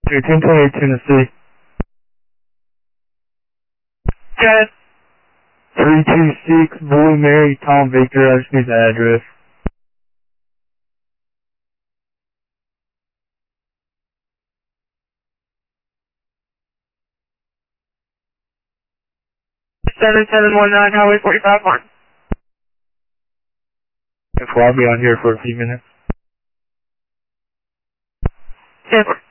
1028 Tennessee. Good. 326 Blue Mary Tom Victor. I just need the address. Seven 719 Highway 45 Martin. If I'll be on here for a few minutes. 10.